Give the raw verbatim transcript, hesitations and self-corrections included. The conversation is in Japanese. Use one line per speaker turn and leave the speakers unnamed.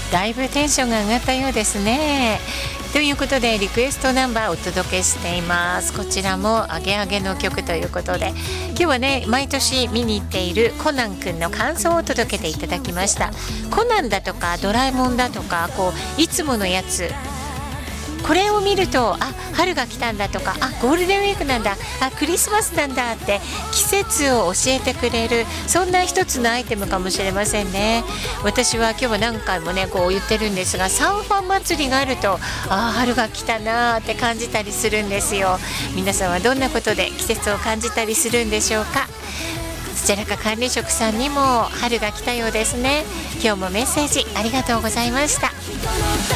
だいぶテンションが上がったようですね。ということでリクエストナンバーをお届けしています。こちらもアゲアゲの曲ということで、今日はね毎年見に行っているコナンくんの感想を届けていただきました。コナンだとかドラえもんだとか、こういつものやつ、これを見るとあ春が来たんだとか、あゴールデンウィークなんだ、あクリスマスなんだって季節を教えてくれる、そんな一つのアイテムかもしれませんね。私は今日は何回もねこう言ってるんですが、サンファン祭りがあるとあ春が来たなって感じたりするんですよ。皆さんはどんなことで季節を感じたりするんでしょうか。土中管理職さんにも春が来たようですね。今日もメッセージありがとうございました。